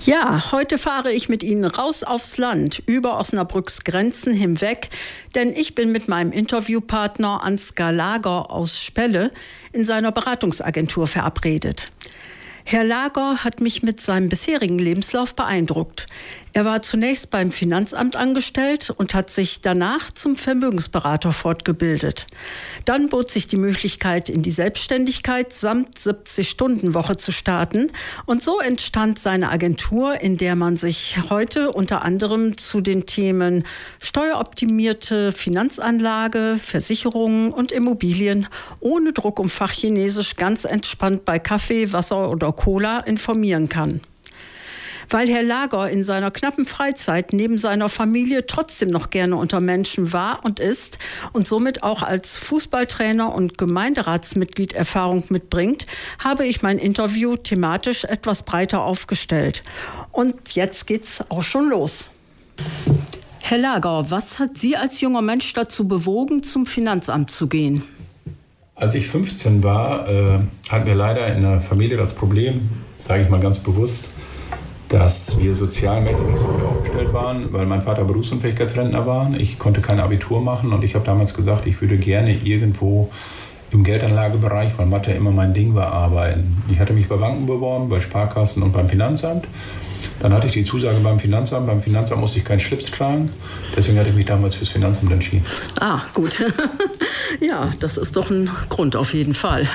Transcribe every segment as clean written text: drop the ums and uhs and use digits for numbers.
Ja, heute fahre ich mit Ihnen raus aufs Land, über Osnabrücks Grenzen hinweg, denn ich bin mit meinem Interviewpartner Ansgar Lager aus Spelle in seiner Beratungsagentur verabredet. Herr Lager hat mich mit seinem bisherigen Lebenslauf beeindruckt. Er war zunächst beim Finanzamt angestellt und hat sich danach zum Vermögensberater fortgebildet. Dann bot sich die Möglichkeit, in die Selbstständigkeit samt 70-Stunden-Woche zu starten. Und so entstand seine Agentur, in der man sich heute unter anderem zu den Themen steueroptimierte Finanzanlage, Versicherungen und Immobilien ohne Druck um Fachchinesisch ganz entspannt bei Kaffee, Wasser oder Cola informieren kann. Weil Herr Lager in seiner knappen Freizeit neben seiner Familie trotzdem noch gerne unter Menschen war und ist und somit auch als Fußballtrainer und Gemeinderatsmitglied Erfahrung mitbringt, habe ich mein Interview thematisch etwas breiter aufgestellt. Und jetzt geht's auch schon los. Herr Lager, was hat Sie als junger Mensch dazu bewogen, zum Finanzamt zu gehen? Als ich 15 war, hatten wir leider in der Familie das Problem, sage ich mal ganz bewusst, dass wir sozialmäßig nicht so gut aufgestellt waren, weil mein Vater Berufsunfähigkeitsrentner war. Ich konnte kein Abitur machen und ich habe damals gesagt, ich würde gerne irgendwo im Geldanlagebereich, weil Mathe immer mein Ding war, arbeiten. Ich hatte mich bei Banken beworben, bei Sparkassen und beim Finanzamt. Dann hatte ich die Zusage beim Finanzamt. Beim Finanzamt musste ich keinen Schlips tragen. Deswegen hatte ich mich damals fürs Finanzamt entschieden. Ah, gut. Ja, das ist doch ein Grund auf jeden Fall.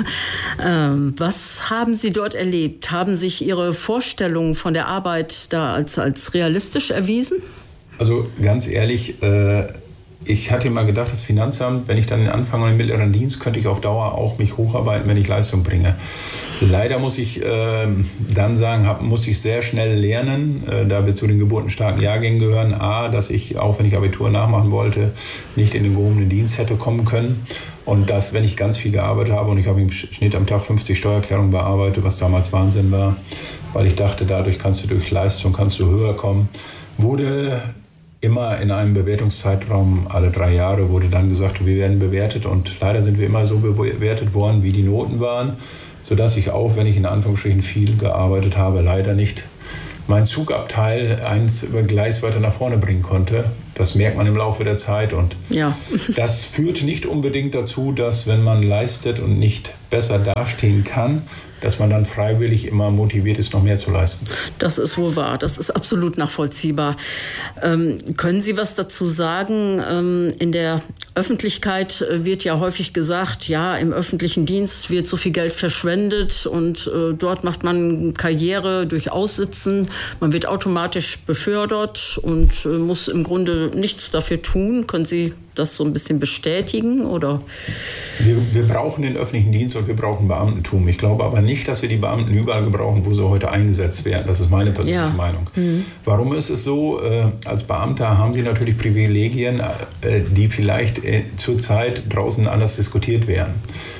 Was haben Sie dort erlebt? Haben sich Ihre Vorstellungen von der Arbeit da als realistisch erwiesen? Also ganz ehrlich, ich hatte immer gedacht, das Finanzamt, wenn ich dann anfange im mittleren Dienst, könnte ich auf Dauer auch mich hocharbeiten, wenn ich Leistung bringe. Leider muss ich dann sagen, muss ich sehr schnell lernen, da wir zu den geburtenstarken Jahrgängen gehören, dass ich, auch wenn ich Abitur nachmachen wollte, nicht in den gehobenen Dienst hätte kommen können. Und dass, wenn ich ganz viel gearbeitet habe und ich habe im Schnitt am Tag 50 Steuererklärungen bearbeitet, was damals Wahnsinn war, weil ich dachte, dadurch kannst du durch Leistung höher kommen, wurde immer in einem Bewertungszeitraum, alle 3 Jahre, wurde dann gesagt, wir werden bewertet. Und leider sind wir immer so bewertet worden, wie die Noten waren, sodass ich auch, wenn ich in Anführungsstrichen viel gearbeitet habe, leider nicht mein Zugabteil eins über Gleis weiter nach vorne bringen konnte. Das merkt man im Laufe der Zeit. Und ja. Das führt nicht unbedingt dazu, dass, wenn man leistet und nicht besser dastehen kann, dass man dann freiwillig immer motiviert ist, noch mehr zu leisten. Das ist wohl wahr, das ist absolut nachvollziehbar. Können Sie was dazu sagen? In der Öffentlichkeit wird ja häufig gesagt, ja, im öffentlichen Dienst wird so viel Geld verschwendet und dort macht man Karriere durch Aussitzen. Man wird automatisch befördert und muss im Grunde nichts dafür tun. Können Sie das so ein bisschen bestätigen, oder? Wir brauchen den öffentlichen Dienst und wir brauchen Beamtentum. Ich glaube aber nicht, dass wir die Beamten überall gebrauchen, wo sie heute eingesetzt werden. Das ist meine persönliche Meinung. Mhm. Warum ist es so? Als Beamter haben Sie natürlich Privilegien, die vielleicht zurzeit draußen anders diskutiert werden.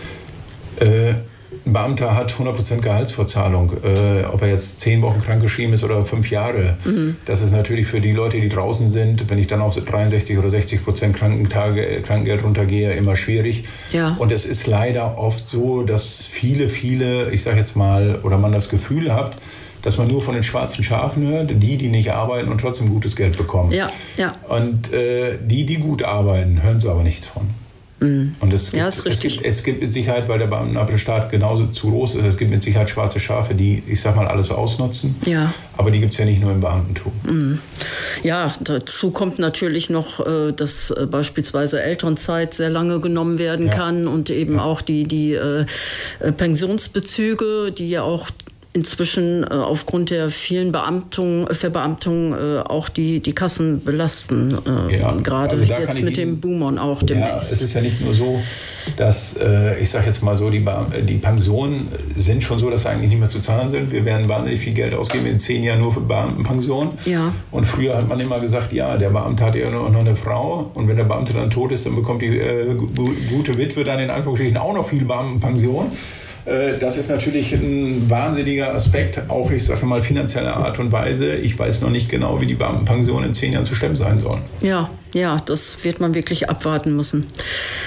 Ein Beamter hat 100% Gehaltsvorzahlung, ob er jetzt 10 Wochen krankgeschrieben ist oder 5 Jahre. Mhm. Das ist natürlich für die Leute, die draußen sind, wenn ich dann auf 63 oder 60% Krankengeld runtergehe, immer schwierig. Ja. Und es ist leider oft so, dass viele, ich sage jetzt mal, oder man das Gefühl hat, dass man nur von den schwarzen Schafen hört, die nicht arbeiten und trotzdem gutes Geld bekommen. Ja, ja. Und die gut arbeiten, hören sie aber nichts von. Und es gibt mit Sicherheit, weil der Beamtenstaat genauso zu groß ist, es gibt mit Sicherheit schwarze Schafe, die, ich sag mal, alles ausnutzen. Ja. Aber die gibt es ja nicht nur im Beamtentum. Ja, dazu kommt natürlich noch, dass beispielsweise Elternzeit sehr lange genommen werden kann und eben auch die Pensionsbezüge, die ja auch inzwischen aufgrund der vielen Verbeamtung auch die Kassen belasten. Gerade also jetzt mit dem Boomern auch demnächst. Ja, es ist ja nicht nur so, dass, ich sage jetzt mal so, die Pensionen sind schon so, dass sie eigentlich nicht mehr zu zahlen sind. Wir werden wahnsinnig viel Geld ausgeben in 10 Jahren nur für Beamtenpensionen. Ja. Und früher hat man immer gesagt, ja, der Beamte hat ja noch eine Frau und wenn der Beamte dann tot ist, dann bekommt die gute Witwe dann in Anführungsstrichen auch noch viel Beamtenpension. Das ist natürlich ein wahnsinniger Aspekt, auch ich sage mal finanzieller Art und Weise. Ich weiß noch nicht genau, wie die Beamtenpension in 10 Jahren zu stemmen sein sollen. Ja, das wird man wirklich abwarten müssen.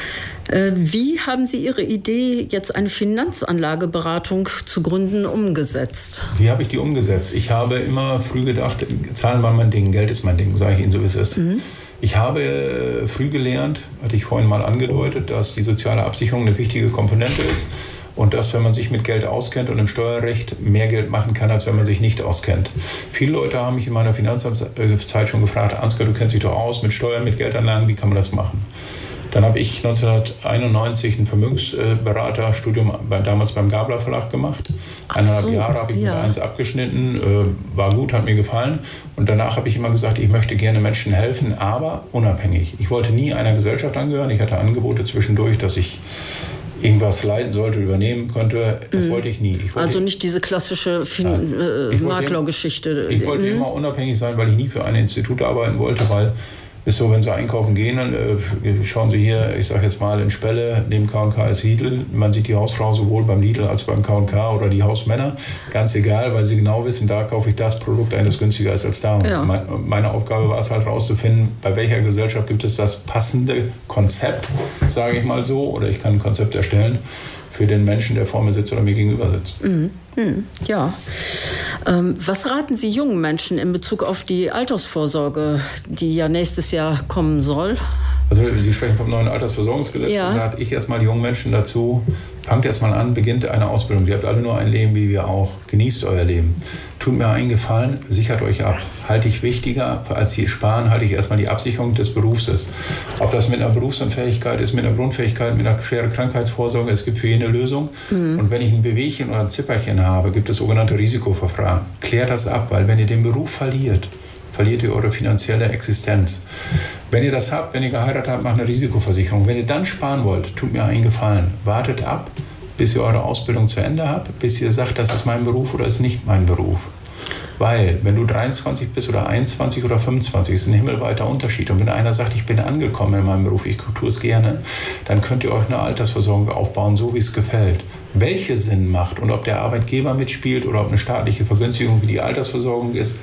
Wie haben Sie Ihre Idee, jetzt eine Finanzanlageberatung zu gründen, umgesetzt? Wie habe ich die umgesetzt? Ich habe immer früh gedacht, Zahlen waren mein Ding, Geld ist mein Ding, sage ich Ihnen so, wie es ist. Ich habe früh gelernt, hatte ich vorhin mal angedeutet, dass die soziale Absicherung eine wichtige Komponente ist und dass, wenn man sich mit Geld auskennt und im Steuerrecht, mehr Geld machen kann, als wenn man sich nicht auskennt. Viele Leute haben mich in meiner Finanzamtszeit schon gefragt, Ansgar, du kennst dich doch aus mit Steuern, mit Geldanlagen, wie kann man das machen? Dann habe ich 1991 ein Vermögensberaterstudium damals beim Gabler Verlag gemacht. 1,5 Jahre habe ich mit 1 abgeschnitten, war gut, hat mir gefallen. Und danach habe ich immer gesagt, ich möchte gerne Menschen helfen, aber unabhängig. Ich wollte nie einer Gesellschaft angehören. Ich hatte Angebote zwischendurch, dass ich irgendwas leiten sollte, übernehmen konnte. Das wollte ich nie. Also nicht diese klassische Maklergeschichte. Ich wollte immer unabhängig sein, weil ich nie für ein Institut arbeiten wollte, weil ist so, wenn Sie einkaufen gehen, dann schauen Sie hier, ich sage jetzt mal in Spelle, neben K&K ist Lidl. Man sieht die Hausfrau sowohl beim Lidl als beim K&K oder die Hausmänner. Ganz egal, weil sie genau wissen, da kaufe ich das Produkt ein, das günstiger ist als da. Ja. Meine Aufgabe war es halt rauszufinden, bei welcher Gesellschaft gibt es das passende Konzept, sage ich mal so, oder ich kann ein Konzept erstellen für den Menschen, der vor mir sitzt oder mir gegenüber sitzt. Ja. Was raten Sie jungen Menschen in Bezug auf die Altersvorsorge, die ja nächstes Jahr kommen soll? Also Sie sprechen vom neuen Altersversorgungsgesetz. Ja. Und da rate ich erstmal die jungen Menschen dazu, fangt erstmal an, beginnt eine Ausbildung. Ihr habt alle nur ein Leben, wie wir auch. Genießt euer Leben. Tut mir einen Gefallen, sichert euch ab. Halte ich wichtiger, als die Sparen, halte ich erstmal die Absicherung des Berufs ist. Ob das mit einer Berufsunfähigkeit ist, mit einer Grundfähigkeit, mit einer schweren Krankheitsvorsorge, es gibt für jeden eine Lösung. Und wenn ich ein Bewegchen oder ein Zipperchen habe, gibt es sogenannte Risikoverfahren. Klärt das ab, weil wenn ihr den Beruf verliert ihr eure finanzielle Existenz. Wenn ihr das habt, wenn ihr geheiratet habt, macht eine Risikoversicherung. Wenn ihr dann sparen wollt, tut mir einen Gefallen. Wartet ab, bis ihr eure Ausbildung zu Ende habt, bis ihr sagt, das ist mein Beruf oder ist nicht mein Beruf. Weil, wenn du 23 bist oder 21 oder 25, ist ein himmelweiter Unterschied. Und wenn einer sagt, ich bin angekommen in meinem Beruf, ich tue es gerne, dann könnt ihr euch eine Altersversorgung aufbauen, so wie es gefällt. Welche Sinn macht und ob der Arbeitgeber mitspielt oder ob eine staatliche Vergünstigung wie die Altersversorgung ist,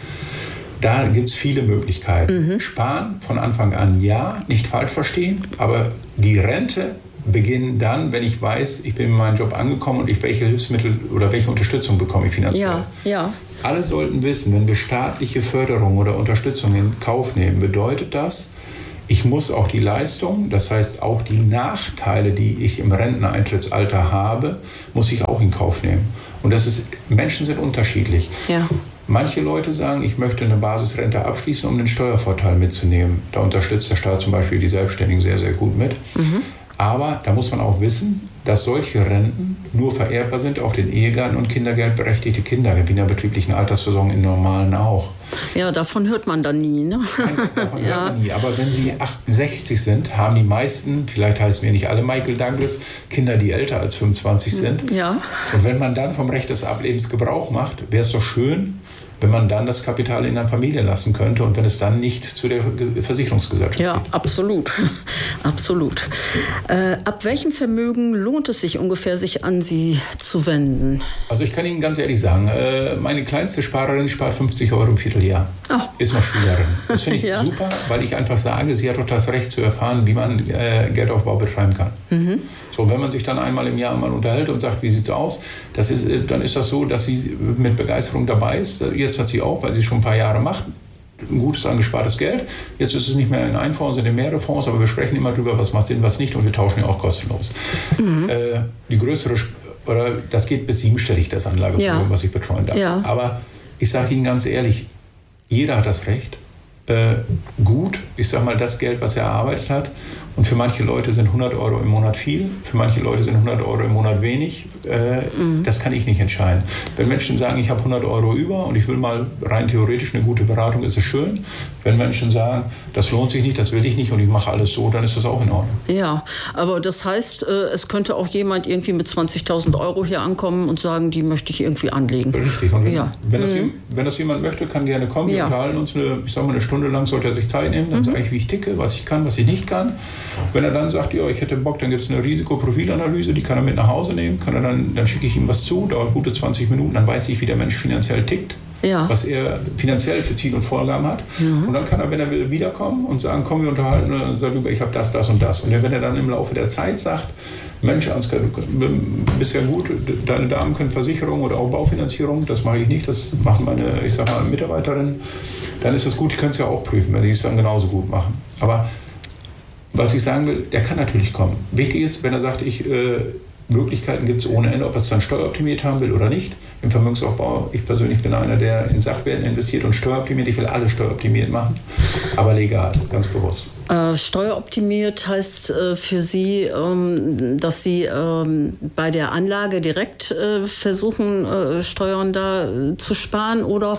da gibt es viele Möglichkeiten. Sparen von Anfang an ja, nicht falsch verstehen, aber die Rente beginnt dann, wenn ich weiß, ich bin in meinem Job angekommen und ich welche Hilfsmittel oder welche Unterstützung bekomme ich finanziell. Ja. Alle sollten wissen, wenn wir staatliche Förderung oder Unterstützung in Kauf nehmen, bedeutet das, ich muss auch die Leistung, das heißt auch die Nachteile, die ich im Renteneintrittsalter habe, muss ich auch in Kauf nehmen. Und Menschen sind unterschiedlich. Ja. Manche Leute sagen, ich möchte eine Basisrente abschließen, um den Steuervorteil mitzunehmen. Da unterstützt der Staat zum Beispiel die Selbstständigen sehr, sehr gut mit. Aber da muss man auch wissen, dass solche Renten nur vererbbar sind auf den Ehegatten und kindergeldberechtigte Kinder, wie in der betrieblichen Altersversorgung in normalen auch. Ja, davon hört man dann nie, ne? Nein, davon hört man nie. Aber wenn Sie 68 sind, haben die meisten, vielleicht heißen wir nicht alle Michael Douglas, Kinder, die älter als 25 sind. Ja. Und wenn man dann vom Recht des Ablebens Gebrauch macht, wäre es doch schön, wenn man dann das Kapital in der Familie lassen könnte und wenn es dann nicht zu der Versicherungsgesellschaft geht. Ja, absolut. Absolut. Ab welchem Vermögen lohnt es sich ungefähr, sich an Sie zu wenden? Also ich kann Ihnen ganz ehrlich sagen, meine kleinste Sparerin spart 50 € im Vierteljahr. Oh. Ist noch Schülerin. Das finde ich super, weil ich einfach sage, sie hat doch das Recht zu erfahren, wie man Geldaufbau betreiben kann. So, wenn man sich dann einmal im Jahr mal unterhält und sagt, wie sieht es aus, dann ist das so, dass sie mit Begeisterung dabei ist. Jetzt hat sie auch, weil sie es schon ein paar Jahre macht, ein gutes angespartes Geld. Jetzt ist es nicht mehr in einem Fonds, sondern in mehrere Fonds, aber wir sprechen immer darüber, was macht Sinn, was nicht, und wir tauschen ja auch kostenlos. Die größere, oder das geht bis 7-stellig, das Anlagevermögen, was ich betreuen darf. Ja. Aber ich sage Ihnen ganz ehrlich, jeder hat das Recht, gut, ich sage mal, das Geld, was er erarbeitet hat. Und für manche Leute sind 100 € im Monat viel, für manche Leute sind 100 € im Monat wenig. Das kann ich nicht entscheiden. Wenn Menschen sagen, ich habe 100 € über und ich will mal rein theoretisch eine gute Beratung, ist es schön. Wenn Menschen sagen, das lohnt sich nicht, das will ich nicht und ich mache alles so, dann ist das auch in Ordnung. Ja, aber das heißt, es könnte auch jemand irgendwie mit 20.000 € hier ankommen und sagen, die möchte ich irgendwie anlegen. Richtig. Und wenn das jemand möchte, kann gerne kommen. Wir unterhalten uns eine Stunde lang, sollte er sich Zeit nehmen. Dann sage ich, wie ich ticke, was ich kann, was ich nicht kann. Wenn er dann sagt, ja, ich hätte Bock, dann gibt es eine Risikoprofilanalyse, die kann er mit nach Hause nehmen, dann schicke ich ihm was zu, dauert gute 20 Minuten, dann weiß ich, wie der Mensch finanziell tickt. was er finanziell für Ziel und Vorgaben hat. Und dann kann er, wenn er will, wiederkommen und sagen, komm, wir unterhalten darüber, ich habe das und das. Und wenn er dann im Laufe der Zeit sagt, Mensch, Ansgar, du bist ja gut, deine Damen können Versicherung oder auch Baufinanzierung, das mache ich nicht, das machen meine, ich sag mal, Mitarbeiterinnen, dann ist das gut, die können es ja auch prüfen, wenn die es dann genauso gut machen. Aber was ich sagen will, der kann natürlich kommen. Wichtig ist, wenn er sagt, Möglichkeiten gibt es ohne Ende, ob er es dann steueroptimiert haben will oder nicht. Im Vermögensaufbau, ich persönlich bin einer, der in Sachwerten investiert und steueroptimiert. Ich will alle steueroptimiert machen, aber legal, ganz bewusst. Steueroptimiert heißt für Sie, dass Sie bei der Anlage direkt versuchen, Steuern da zu sparen oder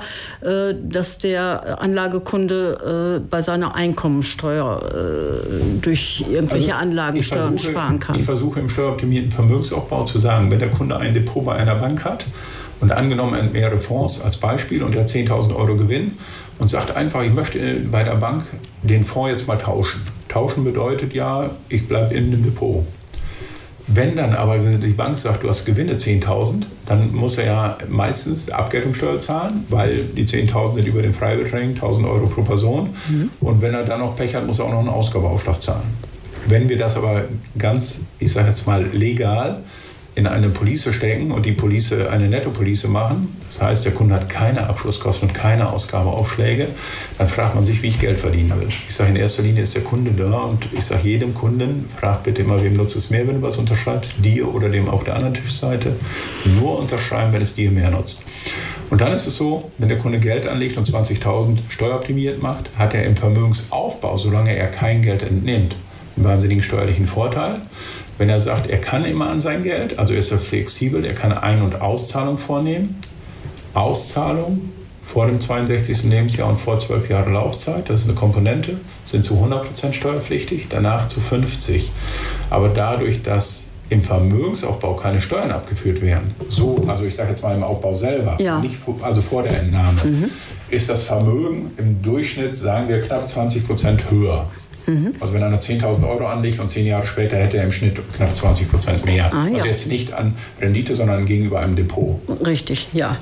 dass der Anlagekunde bei seiner Einkommensteuer durch irgendwelche Anlagensteuern sparen kann? Ich versuche im steueroptimierten Vermögensaufbau zu sagen, wenn der Kunde ein Depot bei einer Bank hat und angenommen er hat mehrere Fonds als Beispiel und er hat 10.000 Euro Gewinn und sagt einfach, ich möchte bei der Bank den Fonds jetzt mal tauschen. Tauschen bedeutet ja, ich bleibe in dem Depot. Wenn dann aber die Bank sagt, du hast Gewinne 10.000, dann muss er ja meistens Abgeltungssteuer zahlen, weil die 10.000 sind über den Freibeträgen, 1.000 Euro pro Person. Und wenn er dann noch Pech hat, muss er auch noch einen Ausgabeaufschlag zahlen. Wenn wir das aber ganz, ich sage jetzt mal legal, in eine Police stecken und die Police eine Nettopolice machen, das heißt, der Kunde hat keine Abschlusskosten und keine Ausgabeaufschläge, dann fragt man sich, wie ich Geld verdienen will. Ich sage, in erster Linie ist der Kunde da und ich sage jedem Kunden, frag bitte immer, wem nutzt es mehr, wenn du was unterschreibst, dir oder dem auf der anderen Tischseite. Nur unterschreiben, wenn es dir mehr nutzt. Und dann ist es so, wenn der Kunde Geld anlegt und 20.000 steueroptimiert macht, hat er im Vermögensaufbau, solange er kein Geld entnimmt, einen wahnsinnigen steuerlichen Vorteil. Wenn er sagt, er kann immer an sein Geld, also ist er flexibel, er kann Ein- und Auszahlung vornehmen. Auszahlung vor dem 62. Lebensjahr und vor 12 Jahre Laufzeit, das ist eine Komponente, sind zu 100% steuerpflichtig, danach zu 50%. Aber dadurch, dass im Vermögensaufbau keine Steuern abgeführt werden, so, also ich sage jetzt mal im Aufbau selber, nicht, also vor der Entnahme, ist das Vermögen im Durchschnitt, sagen wir, knapp 20% höher. Also wenn einer 10.000 Euro anlegt und 10 Jahre später hätte er im Schnitt knapp 20% mehr. Also jetzt nicht an Rendite, sondern gegenüber einem Depot. Richtig, ja.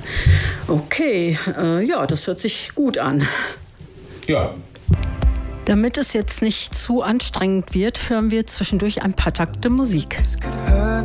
Okay, ja, das hört sich gut an. Ja. Damit es jetzt nicht zu anstrengend wird, hören wir zwischendurch ein paar Takte Musik.